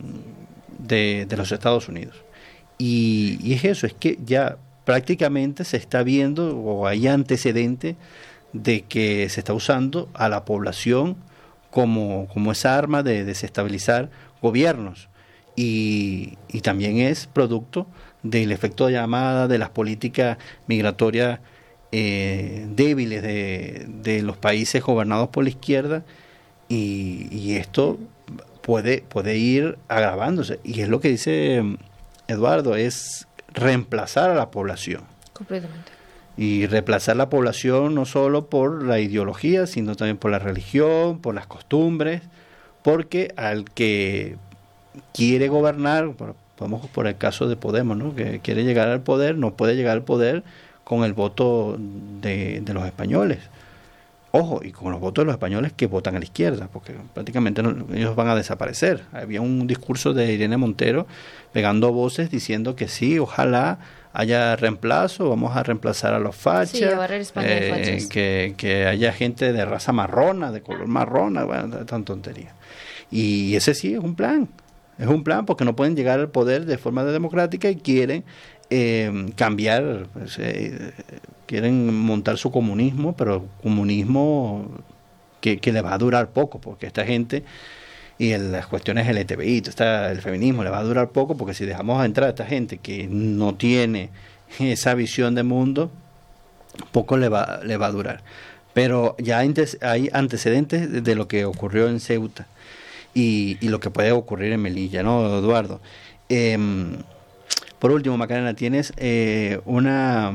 de, de los Estados Unidos. Y, y es eso, es que ya prácticamente se está viendo, o hay antecedentes de que se está usando a la población como, como esa arma de desestabilizar gobiernos. Y, y también es producto del efecto de llamada, de las políticas migratorias Eh, débiles de, de los países gobernados por la izquierda, y, y esto puede, puede ir agravándose, y es lo que dice Eduardo, es reemplazar a la población. Completamente. Y reemplazar la población no solo por la ideología, sino también por la religión, por las costumbres, porque al que quiere gobernar, vamos por el caso de Podemos, ¿no? Que quiere llegar al poder, no puede llegar al poder con el voto de, de los españoles. Ojo, y con los votos de los españoles que votan a la izquierda, porque prácticamente no, ellos van a desaparecer. Había un discurso de Irene Montero pegando voces diciendo que sí, ojalá haya reemplazo, vamos a reemplazar a los fachas, sí, a barrer España de fachas. Eh, que, que haya gente de raza marrona, de color marrona, bueno, tan tontería. Y ese sí es un plan, es un plan porque no pueden llegar al poder de forma democrática y quieren Eh, cambiar, pues, eh, quieren montar su comunismo, pero comunismo que, que le va a durar poco, porque esta gente y el, las cuestiones L G T B I, está, el feminismo le va a durar poco, porque si dejamos entrar a esta gente que no tiene esa visión de mundo, poco le va, le va a durar. Pero ya hay, hay antecedentes de, de lo que ocurrió en Ceuta y, y lo que puede ocurrir en Melilla, ¿no, Eduardo? Eh, Por último, Macarena, tienes eh, una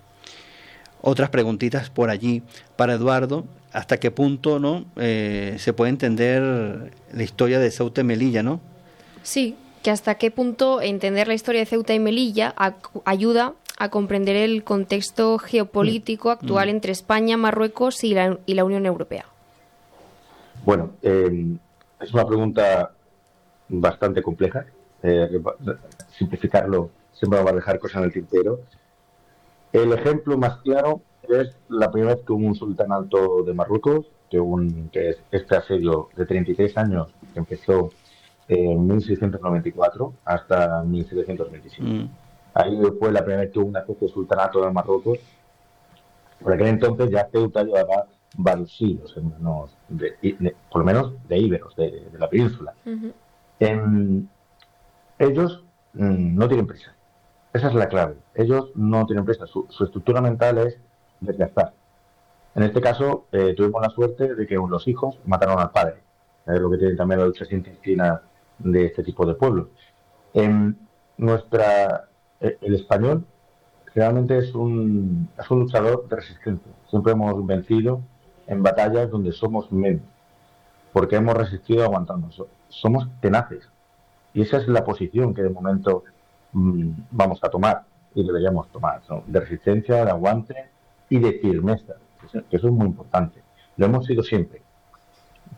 otras preguntitas por allí para Eduardo. ¿Hasta qué punto no eh, se puede entender la historia de Ceuta y Melilla, no? Sí, que hasta qué punto entender la historia de Ceuta y Melilla a, ayuda a comprender el contexto geopolítico actual mm. entre España, Marruecos y la, y la Unión Europea. Bueno, eh, es una pregunta bastante compleja. Eh, simplificarlo siempre va a dejar cosas en el tintero. El ejemplo más claro es la primera vez que hubo un sultanato de Marruecos, que, un, que es este asedio de treinta y tres años que empezó en mil seiscientos noventa y cuatro hasta mil setecientos veintisiete. Mm. Ahí fue la primera vez que hubo una especie de sultanato de Marruecos. Por aquel entonces ya Ceuta llevaba varios siglos, de, de, por lo menos de íberos, de, de la península. Uh-huh. En, ellos mmm, no tienen prisa. Esa es la clave. Ellos no tienen prisa. Su, su estructura mental es desgastar. En este caso, eh, tuvimos la suerte de que los hijos mataron al padre. Es lo que tiene también la lucha intestina de este tipo de pueblos. En nuestra, el español realmente es un, es un luchador de resistencia. Siempre hemos vencido en batallas donde somos menos, porque hemos resistido aguantando. Somos tenaces. Y esa es la posición que de momento mmm, vamos a tomar y deberíamos tomar, ¿no? De resistencia, de aguante y de firmeza, que eso es muy importante. Lo hemos sido siempre.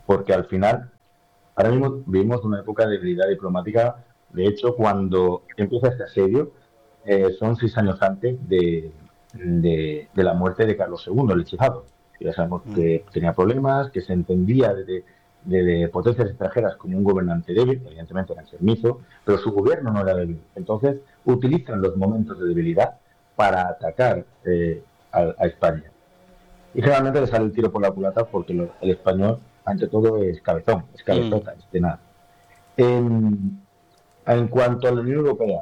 porque al final, ahora mismo vivimos una época de debilidad diplomática. De hecho, cuando empieza este asedio, eh, son seis años antes de, de, de la muerte de Carlos segundo, el hechizado. Ya sabemos que tenía problemas, que se entendía de, de, de potencias extranjeras como un gobernante débil, evidentemente era enfermizo, pero su gobierno no era débil. Entonces, utilizan los momentos de debilidad para atacar eh, a, a España. Y generalmente le sale el tiro por la culata porque lo, el español, ante todo, es cabezón, es cabezota, mm. es de nada. En, en cuanto a la Unión Europea,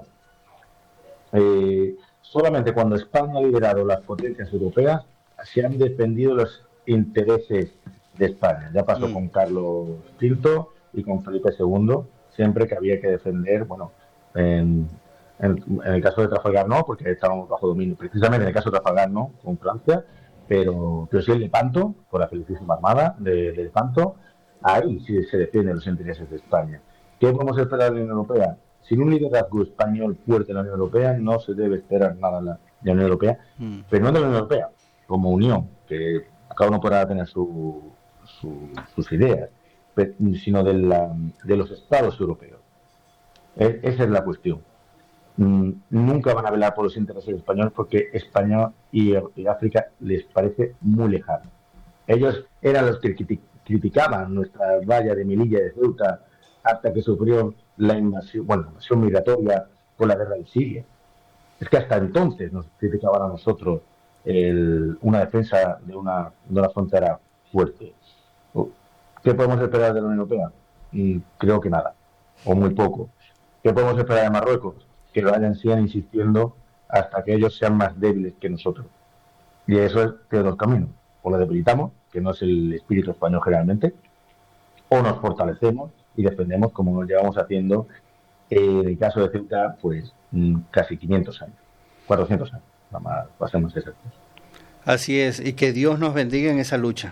eh, solamente cuando España ha liderado las potencias europeas, se han defendido los intereses de España. Ya pasó mm. con Carlos quinto y con Felipe segundo, siempre que había que defender, bueno, en, en, en el caso de Trafalgar no, porque estábamos bajo dominio, precisamente en el caso de Trafalgar no, con Francia, pero, pero sí el Lepanto, por la felicísima Armada de, de Lepanto, ahí sí se defienden los intereses de España. ¿Qué podemos esperar de la Unión Europea? Sin un liderazgo español fuerte en la Unión Europea, no se debe esperar nada de la, de la Unión Europea, mm. pero no de la Unión Europea, como unión, que cada uno podrá tener su, su, sus ideas, pero, sino de, la, de los Estados europeos. Es, esa es la cuestión. Mm, nunca van a velar por los intereses españoles porque España y, y África les parece muy lejano. Ellos eran los que criti- criticaban nuestra valla de Melilla de Ceuta hasta que sufrió la invasión, bueno, la invasión migratoria con la guerra de Siria. Es que hasta entonces nos criticaban a nosotros El, una defensa de una, de una frontera fuerte. ¿Qué podemos esperar de la Unión Europea? Y creo que nada, o muy poco. ¿Qué podemos esperar de Marruecos? Que vayan, sigan insistiendo hasta que ellos sean más débiles que nosotros. Y eso es de dos caminos. O lo debilitamos, que no es el espíritu español generalmente, o nos fortalecemos y defendemos como nos llevamos haciendo eh, en el caso de Ceuta, pues casi quinientos años, cuatrocientos años. Pasemos ese. Así es, y que Dios nos bendiga en esa lucha.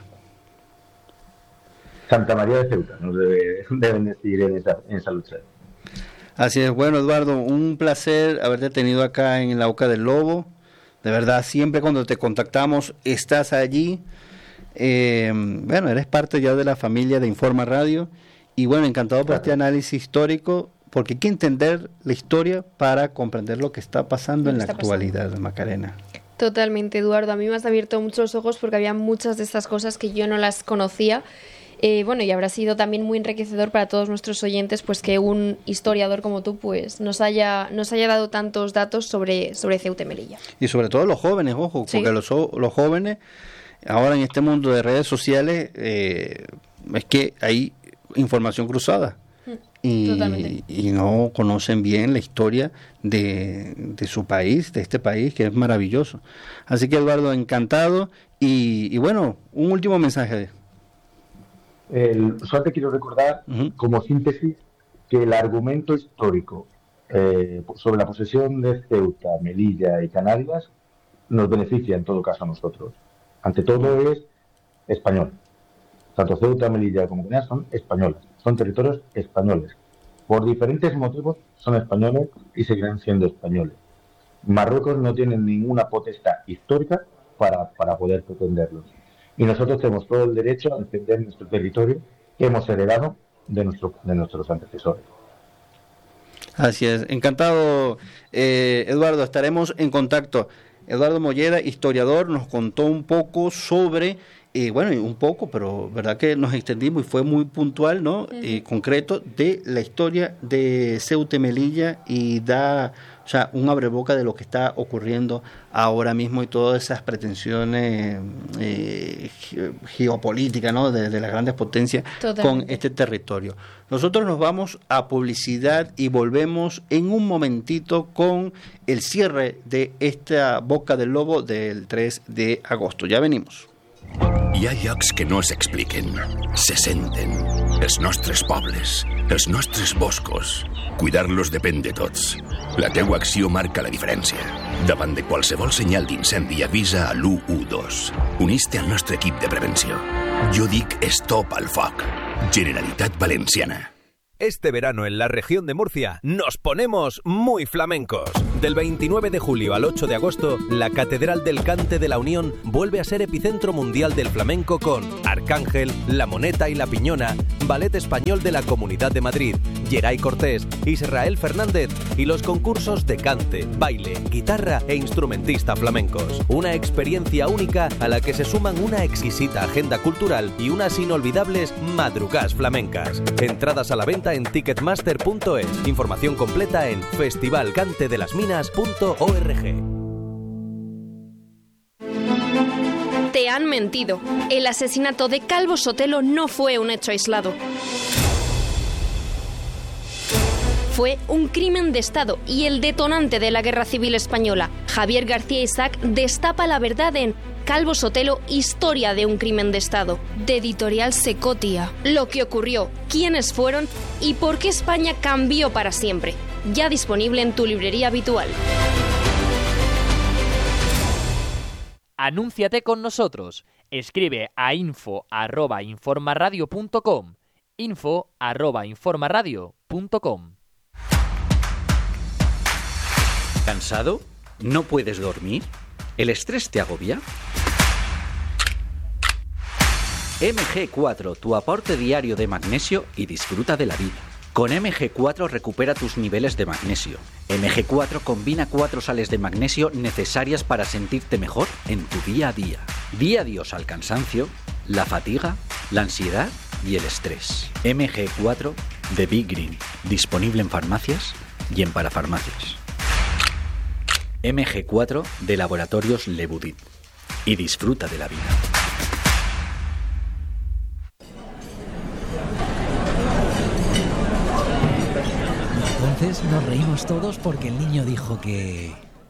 Santa María de Ceuta nos debe, deben decir en esa, en esa lucha. Así es, bueno, Eduardo, un placer haberte tenido acá en La Boca del Lobo. De verdad, siempre cuando te contactamos estás allí. Eh, bueno, eres parte ya de la familia de Informa Radio. Y bueno, encantado por este análisis histórico, porque hay que entender la historia para comprender lo que está pasando en la actualidad, pasando. Macarena. Totalmente, Eduardo. A mí me has abierto mucho los ojos porque había muchas de estas cosas que yo no las conocía. Eh, bueno, y habrá sido también muy enriquecedor para todos nuestros oyentes, pues que un historiador como tú, pues nos haya nos haya dado tantos datos sobre sobre Ceuta y Melilla. Y sobre todo los jóvenes, ojo, sí. porque los los jóvenes ahora en este mundo de redes sociales eh, es que hay información cruzada. Y, y no conocen bien la historia de, de su país, de este país, que es maravilloso. Así que, Eduardo, encantado. Y, y bueno, un último mensaje. El, solo te quiero recordar, uh-huh. como síntesis, que el argumento histórico eh, sobre la posesión de Ceuta, Melilla y Canarias nos beneficia en todo caso a nosotros. Ante todo es español. Tanto Ceuta, Melilla como Canarias son españolas. Son territorios españoles. Por diferentes motivos son españoles y seguirán siendo españoles. Marruecos no tiene ninguna potestad histórica para, para poder pretenderlos. Y nosotros tenemos todo el derecho a defender nuestro territorio que hemos heredado de, nuestro, de nuestros antecesores. Así es. Encantado, eh, Eduardo. Estaremos en contacto. Eduardo Molleda, historiador, nos contó un poco sobre... Y eh, bueno, un poco, pero verdad que nos extendimos y fue muy puntual, ¿no? Uh-huh. Eh, concreto de la historia de Ceuta y Melilla y da, o sea, un abreboca de lo que está ocurriendo ahora mismo y todas esas pretensiones eh, geopolíticas, ¿no? De, de las grandes potencias Totalmente. Con este territorio. Nosotros nos vamos a publicidad y volvemos en un momentito con el cierre de esta Boca del Lobo del tres de agosto. Ya venimos. Hi ha llocs que no s'expliquen, se senten. Els nostres pobles, els nostres boscos. Cuidar-los depèn de tots. La teua acció marca la diferència. Davant de qualsevol senyal d'incendi avisa a l'u u dos. Unís-te al nostre equip de prevenció. Jo dic Stop al foc. Generalitat Valenciana. Este verano en la región de Murcia nos ponemos muy flamencos. Del veintinueve de julio al ocho de agosto, la Catedral del Cante de la Unión vuelve a ser epicentro mundial del flamenco con Arcángel, La Moneta y La Piñona, Ballet Español de la Comunidad de Madrid, Geray Cortés, Israel Fernández y los concursos de cante, baile, guitarra e instrumentista flamencos. Una experiencia única a la que se suman una exquisita agenda cultural y unas inolvidables madrugadas flamencas. Entradas a la venta en ticketmaster punto es. Información completa en festival cante de las minas punto org. Te han mentido. El asesinato de Calvo Sotelo no fue un hecho aislado. Fue un crimen de Estado y el detonante de la Guerra Civil Española. Javier García Isaac destapa la verdad en Calvo Sotelo, historia de un crimen de Estado, de Editorial Secotia. Lo que ocurrió, quiénes fueron y por qué España cambió para siempre. Ya disponible en tu librería habitual. Anúnciate con nosotros. Escribe a info arroba informaradio punto com. info arroba informaradio punto com. ¿Cansado? ¿No puedes dormir? ¿El estrés te agobia? eme ge cuatro, tu aporte diario de magnesio y disfruta de la vida. Con eme ge cuatro recupera tus niveles de magnesio. eme ge cuatro combina cuatro sales de magnesio necesarias para sentirte mejor en tu día a día. Di adiós al cansancio, la fatiga, la ansiedad y el estrés. eme ge cuatro de Big Green, disponible en farmacias y en parafarmacias. eme ge cuatro de Laboratorios Lebudit. Y disfruta de la vida. Entonces nos reímos todos porque el niño dijo que...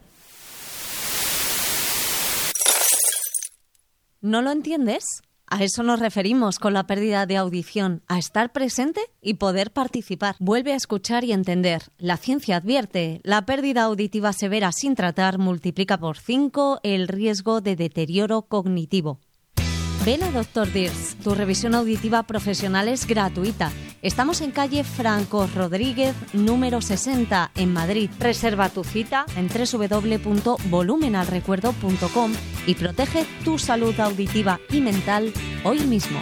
¿No lo entiendes? A eso nos referimos con la pérdida de audición, a estar presente y poder participar. Vuelve a escuchar y entender. La ciencia advierte, la pérdida auditiva severa sin tratar multiplica por cinco el riesgo de deterioro cognitivo. Ven a doctor Dirs, tu revisión auditiva profesional es gratuita. Estamos en calle Franco Rodríguez, número sesenta, en Madrid. Reserva tu cita en doble u doble u doble u punto volumenalrecuerdo punto com y protege tu salud auditiva y mental hoy mismo.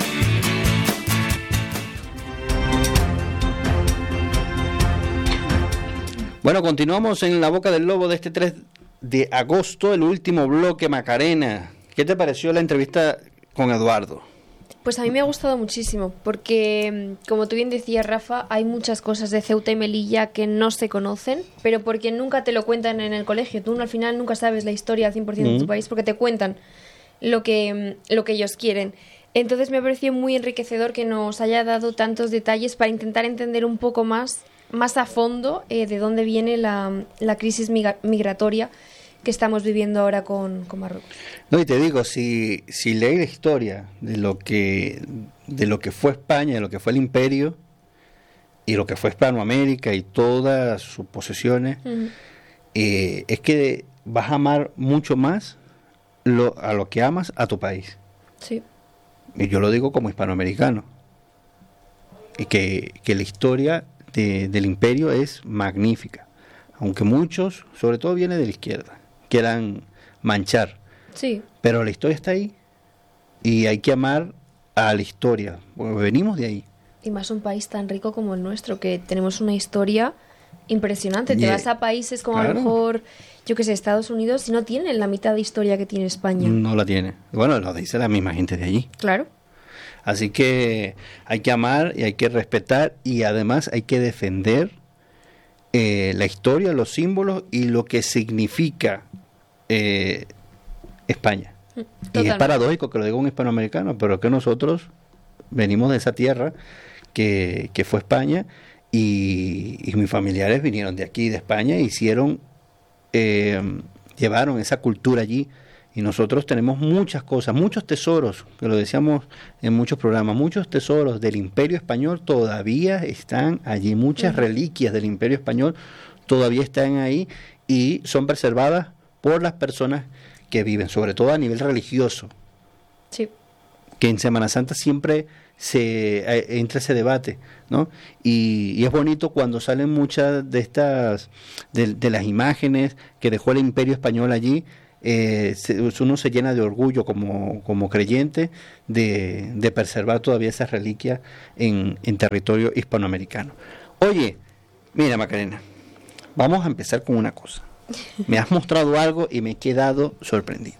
Bueno, continuamos en La Boca del Lobo de este tres de agosto, el último bloque, Macarena. ¿Qué te pareció la entrevista con Eduardo? Pues a mí me ha gustado muchísimo, porque, como tú bien decías, Rafa, hay muchas cosas de Ceuta y Melilla que no se conocen, pero porque nunca te lo cuentan en el colegio. Tú al final nunca sabes la historia al cien por ciento mm. de tu país, porque te cuentan lo que, lo que ellos quieren. Entonces me ha parecido muy enriquecedor que nos haya dado tantos detalles para intentar entender un poco más, más a fondo eh, de dónde viene la, la crisis migra- migratoria que estamos viviendo ahora con, con Marruecos. No, y te digo, si, si lees la historia de lo que de lo que fue España, de lo que fue el imperio y lo que fue Hispanoamérica y todas sus posesiones, uh-huh. eh, es que vas a amar mucho más lo, a lo que amas a tu país. Sí. Y yo lo digo como hispanoamericano. Y que, que la historia de, del imperio es magnífica. Aunque muchos, sobre todo viene de la izquierda, quieran manchar. Sí. Pero la historia está ahí y hay que amar a la historia, porque venimos de ahí. Y más un país tan rico como el nuestro, que tenemos una historia impresionante. Te vas a países como claro. a lo mejor, yo que sé, Estados Unidos, y no tienen la mitad de historia que tiene España. No la tiene. Bueno, lo dice la misma gente de allí. Claro. Así que hay que amar y hay que respetar y además hay que defender eh, la historia, los símbolos y lo que significa eh, España. Totalmente. Y es paradójico que lo diga un hispanoamericano, pero que nosotros venimos de esa tierra que, que fue España y, y mis familiares vinieron de aquí, de España, e hicieron, eh, llevaron esa cultura allí. Y nosotros tenemos muchas cosas, muchos tesoros, que lo decíamos en muchos programas, muchos tesoros del Imperio Español todavía están allí, muchas uh-huh. reliquias del Imperio Español todavía están ahí y son preservadas por las personas que viven, sobre todo a nivel religioso. Sí. Que en Semana Santa siempre se eh, entra ese debate, ¿no? Y, y es bonito cuando salen muchas de estas, de, de las imágenes que dejó el Imperio Español allí. Eh, se, uno se llena de orgullo como, como creyente de, de preservar todavía esas reliquias en, en territorio hispanoamericano. Oye, mira Macarena, vamos a empezar con una cosa. Me has mostrado algo y me he quedado sorprendido.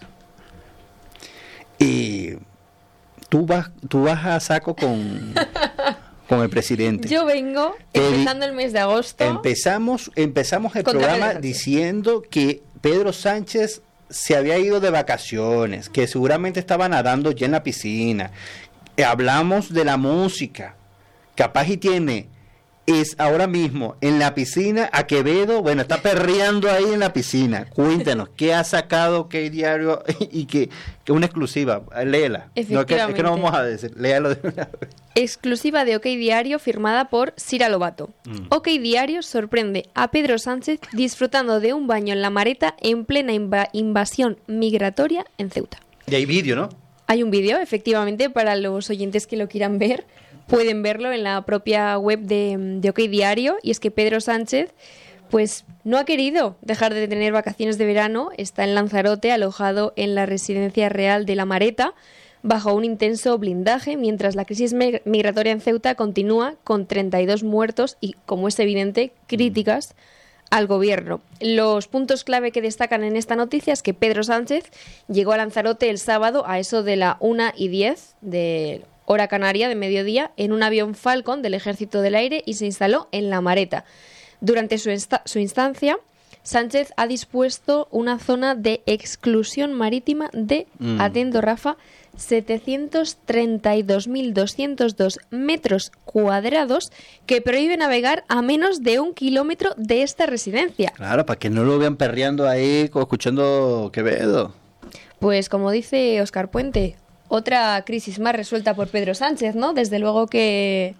Y tú vas, tú vas a saco con, con el presidente. Yo vengo empezando el mes de agosto. Empezamos, empezamos el programa diciendo que Pedro Sánchez se había ido de vacaciones, que seguramente estaba nadando ya en la piscina. Eh, hablamos de la música, capaz y tiene, es ahora mismo en la piscina, a Quevedo, bueno, está perreando ahí en la piscina. Cuéntanos, ¿qué ha sacado qué diario? Y que, que una exclusiva, léela. No, que, es que no vamos a decir, léalo de una vez. Exclusiva de OK Diario firmada por Sira Lobato. Mm. OK Diario sorprende a Pedro Sánchez disfrutando de un baño en la Mareta en plena inv- invasión migratoria en Ceuta. Y hay vídeo, ¿no? Hay un vídeo, efectivamente, para los oyentes que lo quieran ver. Pueden verlo en la propia web de, de OK Diario. Y es que Pedro Sánchez pues no ha querido dejar de tener vacaciones de verano. Está en Lanzarote, alojado en la residencia real de la Mareta, bajo un intenso blindaje, mientras la crisis migratoria en Ceuta continúa con treinta y dos muertos y, como es evidente, críticas al gobierno. Los puntos clave que destacan en esta noticia es que Pedro Sánchez llegó a Lanzarote el sábado a eso de la una y diez de hora canaria de mediodía en un avión Falcon del Ejército del Aire y se instaló en la Mareta. Durante su, insta- su instancia, Sánchez ha dispuesto una zona de exclusión marítima de, mm. atento Rafa, setecientos treinta y dos mil doscientos dos metros cuadrados que prohíbe navegar a menos de un kilómetro de esta residencia. Claro, para que no lo vean perreando ahí escuchando Quevedo. Pues como dice Óscar Puente, otra crisis más resuelta por Pedro Sánchez, ¿no? Desde luego que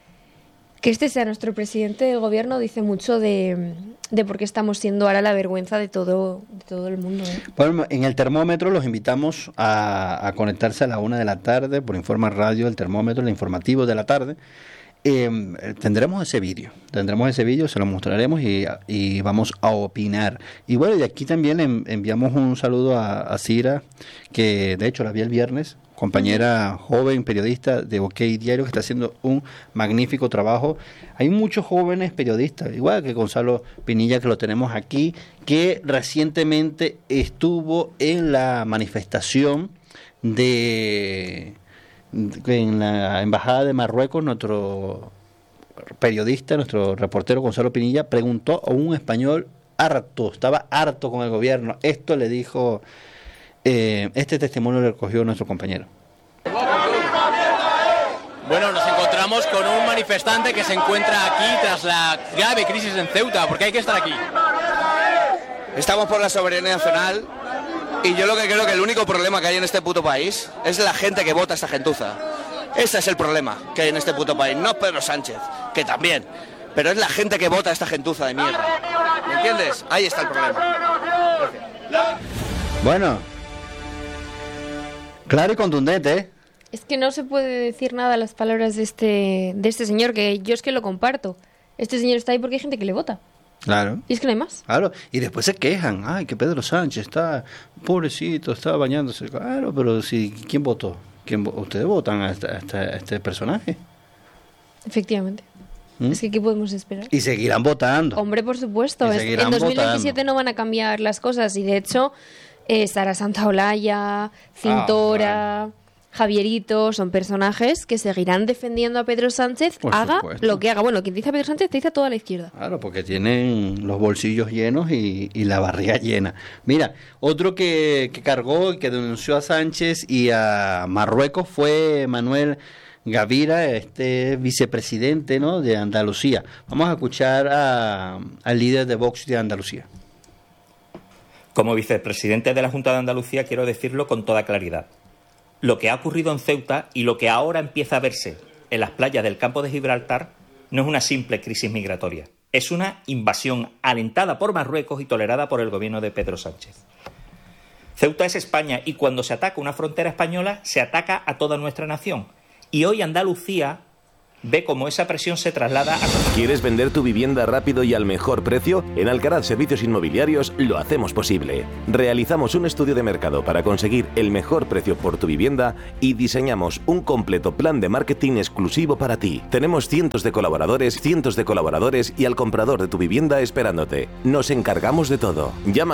que este sea nuestro presidente del gobierno dice mucho de, de por qué estamos siendo ahora la vergüenza de todo, de todo el mundo, ¿eh? Bueno, en el termómetro los invitamos a, a conectarse a la una de la tarde por Informa Radio, el termómetro, el informativo de la tarde. Eh, tendremos ese vídeo, tendremos ese vídeo, se lo mostraremos y, y vamos a opinar. Y bueno, y aquí también en, enviamos un saludo a, a Cira, que de hecho la vi el viernes, compañera joven periodista de OK Diario, que está haciendo un magnífico trabajo. Hay muchos jóvenes periodistas, igual que Gonzalo Pinilla, que lo tenemos aquí, que recientemente estuvo en la manifestación de en la Embajada de Marruecos. Nuestro periodista, nuestro reportero Gonzalo Pinilla, preguntó a un español harto, estaba harto con el gobierno. Esto le dijo, eh, este testimonio lo recogió nuestro compañero. Bueno, nos encontramos con un manifestante que se encuentra aquí tras la grave crisis en Ceuta. ¿Por qué hay que estar aquí? Estamos por la soberanía nacional. Y yo lo que creo que el único problema que hay en este puto país es la gente que vota a esta gentuza. Ese es el problema que hay en este puto país. No Pedro Sánchez, que también. Pero es la gente que vota a esta gentuza de mierda. ¿Me entiendes? Ahí está el problema. Gracias. Bueno. Claro y contundente, ¿eh? Es que no se puede decir nada a las palabras de este, de este señor, que yo es que lo comparto. Este señor está ahí porque hay gente que le vota. Claro. Y es que no hay más. Claro, y después se quejan, ay, que Pedro Sánchez está, pobrecito, está bañándose. Claro, pero si, ¿quién votó? ¿Quién, ¿Ustedes votan a este, a este, a este personaje? Efectivamente. ¿Mm? Es que ¿qué podemos esperar? Y seguirán votando. Hombre, por supuesto. Es, en dos mil veintisiete votando. No van a cambiar las cosas. Y de hecho, eh, Sara Santaolalla, Cintora... Ah, vale. Javierito, son personajes que seguirán defendiendo a Pedro Sánchez, por haga supuesto. Lo que haga. Bueno, quien dice a Pedro Sánchez te dice a toda la izquierda. Claro, porque tienen los bolsillos llenos y, y la barriga llena. Mira, otro que, que cargó y que denunció a Sánchez y a Marruecos fue Manuel Gavira, este vicepresidente, ¿no?, de Andalucía. Vamos a escuchar a, al líder de Vox de Andalucía. Como vicepresidente de la Junta de Andalucía quiero decirlo con toda claridad. Lo que ha ocurrido en Ceuta y lo que ahora empieza a verse en las playas del campo de Gibraltar no es una simple crisis migratoria. Es una invasión alentada por Marruecos y tolerada por el gobierno de Pedro Sánchez. Ceuta es España y cuando se ataca una frontera española se ataca a toda nuestra nación. Y hoy Andalucía ve cómo esa presión se traslada a... ¿Quieres vender tu vivienda rápido y al mejor precio? En Alcaraz Servicios Inmobiliarios lo hacemos posible. Realizamos un estudio de mercado para conseguir el mejor precio por tu vivienda y diseñamos un completo plan de marketing exclusivo para ti. Tenemos cientos de colaboradores, cientos de colaboradores y al comprador de tu vivienda esperándote. Nos encargamos de todo. Llama